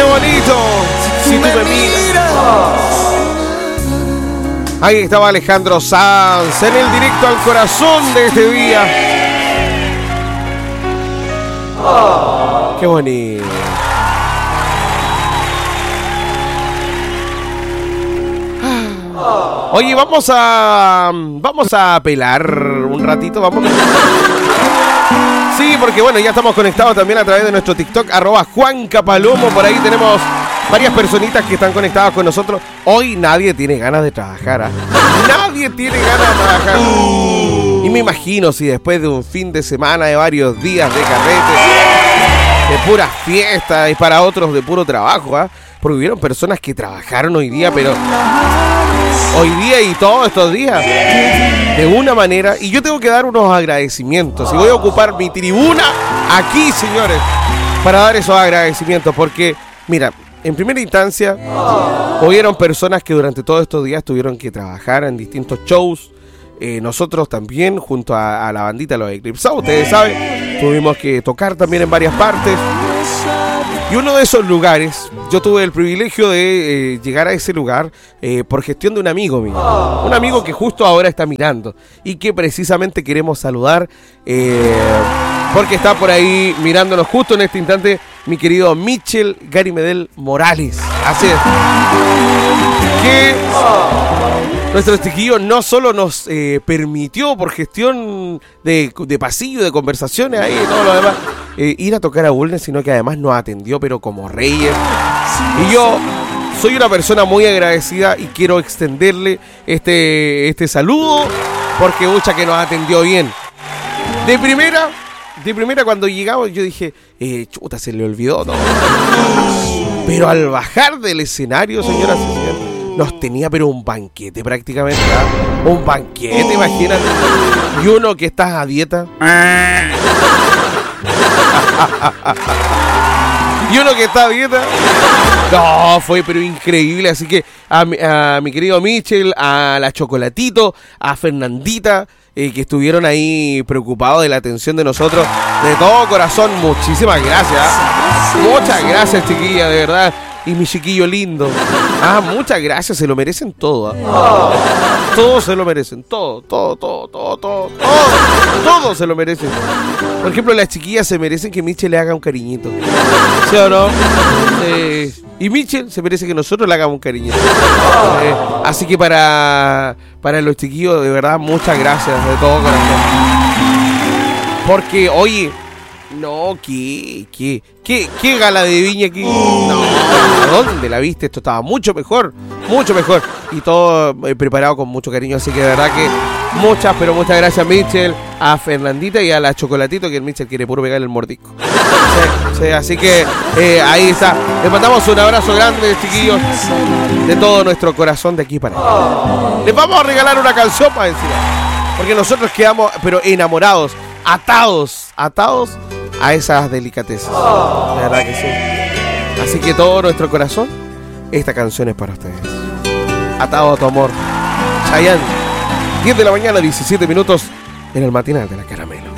¡Qué bonito! Si tú me miras. Ahí estaba Alejandro Sanz en el directo al corazón de este día. ¡Qué bonito! Oye, vamos a pelar un ratito, vamos. Sí, porque bueno, ya estamos conectados también a través de nuestro TikTok, @JuancaPalomo. Por ahí tenemos varias personitas que están conectadas con nosotros. Hoy nadie tiene ganas de trabajar, ¿eh? Nadie tiene ganas de trabajar. Y me imagino si después de un fin de semana de varios días de carrete, de puras fiestas y para otros de puro trabajo, ¿eh? Porque hubieron personas que trabajaron hoy día, pero hoy día y todos estos días de una manera, y yo tengo que dar unos agradecimientos y voy a ocupar mi tribuna aquí, señores, para dar esos agradecimientos, porque mira, en primera instancia hubieron personas que durante todos estos días tuvieron que trabajar en distintos shows. Nosotros también, junto a la bandita Los Eclipsados, ustedes saben, tuvimos que tocar también en varias partes. Y uno de esos lugares, yo tuve el privilegio de llegar a ese lugar por gestión de un amigo mío. Un amigo que justo ahora está mirando y que precisamente queremos saludar porque está por ahí mirándonos justo en este instante, mi querido Michel Gary Medel Morales. Así es. Que nuestro chiquillo no solo nos permitió por gestión de pasillo, de conversaciones ahí y todo lo demás, ir a tocar a Bulnes, sino que además nos atendió pero como reyes. Y yo soy una persona muy agradecida y quiero extenderle este saludo porque mucha que nos atendió bien. De primera cuando llegamos yo dije, chuta, se le olvidó todo. Pero al bajar del escenario, señoras y señores, nos tenía pero un banquete prácticamente, ¿eh? Un banquete, imagínate. Y uno que está a dieta. Y uno que está a dieta. No, fue pero increíble. Así que a mi querido Michel, a la Chocolatito, a Fernandita, que estuvieron ahí preocupados de la atención de nosotros, de todo corazón, muchísimas gracias. Muchas gracias, chiquilla, de verdad. Y mi chiquillo lindo. Muchas gracias, se lo merecen todo, ¿eh? Todos se lo merecen, todo se lo merecen. Por ejemplo, las chiquillas se merecen que Michel le haga un cariñito, ¿sí o no? Y Michel se merece que nosotros le hagamos un cariñito. Así que para los chiquillos, de verdad, muchas gracias de todo corazón. Porque, oye, no, ¿qué gala de viña aquí? No, ¿a dónde la viste? Esto estaba mucho mejor. Y todo preparado con mucho cariño. Así que de verdad que muchas gracias a Michel, a Fernandita y a la Chocolatito, que el Michel quiere puro pegarle el mordisco. Sí, así que ahí está. Les mandamos un abrazo grande, chiquillos, de todo nuestro corazón de aquí para allá. Les vamos a regalar una canción para decir, porque nosotros quedamos pero enamorados, atados a esas delicatezas. De verdad que sí. Así que todo nuestro corazón, esta canción es para ustedes. Atado a tu amor. Chayanne, 10 de la mañana, 17 minutos en el matinal de la Caramelo.